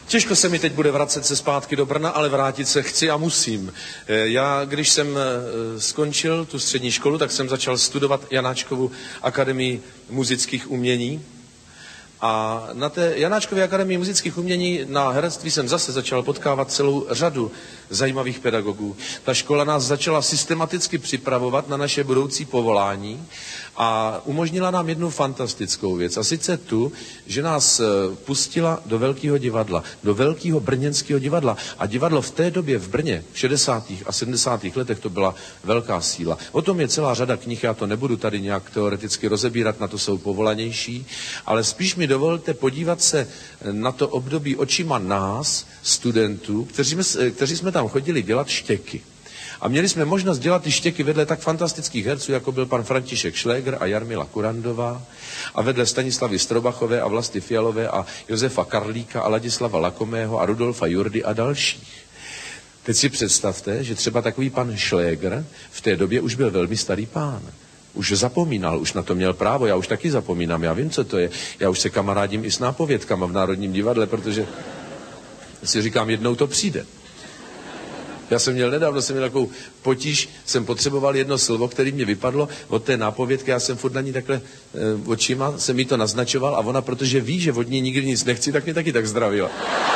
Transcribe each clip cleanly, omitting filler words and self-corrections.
Těžko se mi teď bude vracet se zpátky do Brna, ale vrátit se chci a musím. Já, když jsem skončil tu střední školu, tak jsem začal studovat Janáčkovu akademii muzických umění. A na té Janáčkově akademii muzických umění na herectví jsem zase začal potkávat celou řadu zajímavých pedagogů. Ta škola nás začala systematicky připravovat na naše budoucí povolání a umožnila nám jednu fantastickou věc. A sice tu, že nás pustila do velkého divadla, do velkého brněnského divadla. A divadlo v té době v Brně, v 60. a 70. letech, to byla velká síla. O tom je celá řada knih, já to nebudu tady nějak teoreticky rozebírat, na to jsou povolanější, ale spíš mi dovolte podívat se na to období očima nás, studentů, kteří jsme tam chodili dělat štěky. A měli jsme možnost dělat ty štěky vedle tak fantastických herců, jako byl pan František Šlégr a Jarmila Kurandová, a vedle Stanislavy Strobachové a Vlasty Fialové a Josefa Karlíka a Ladislava Lakomého a Rudolfa Jurdy a dalších. Teď si představte, že třeba takový pan Šlégr v té době už byl velmi starý pán. Už zapomínal, už na to měl právo, já už taky zapomínám, já vím, co to je. Já už se kamarádím i s nápovědkama v Národním divadle, protože si říkám, jednou to přijde. Já jsem měl nedávno, takovou potíž, jsem potřeboval jedno slovo, který mě vypadlo od té nápovědky, já jsem furt na ní takhle očima, jsem jí to naznačoval a ona, protože ví, že od ní nikdy nic nechci, tak mě taky tak zdravila.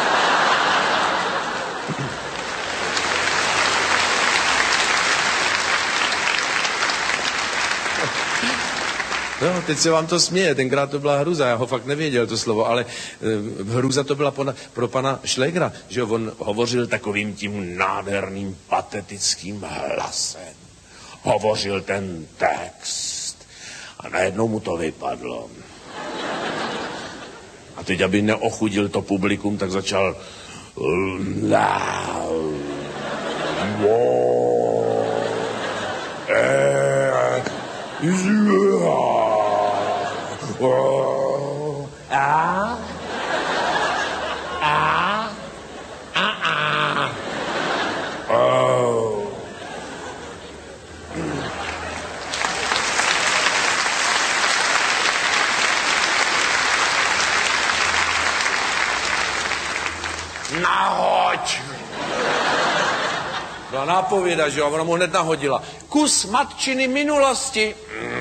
No, teď se vám to směje, tenkrát to byla hruza, já ho fakt nevěděl to slovo, ale hruza to byla pro pana Šlégra, že on hovořil takovým tím nádherným patetickým hlasem. Hovořil ten text a najednou mu to vypadlo. A teď, aby neochudil to publikum, tak začal Nahoď! Byla nápověda, že jo, ona mu hned nahodila. Kus matčiny minulosti.